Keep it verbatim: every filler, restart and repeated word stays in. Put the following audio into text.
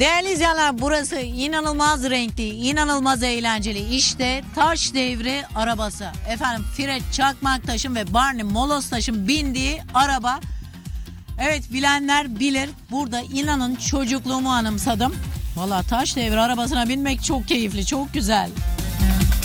Değerli izleyenler, burası inanılmaz renkli, inanılmaz eğlenceli. İşte Taş Devri arabası. Efendim Fred Çakmaktaş'ın ve Barney Molostaş'ın bindiği araba. Evet, bilenler bilir. Burada inanın çocukluğumu anımsadım. Valla Taş Devri arabasına binmek çok keyifli, çok güzel.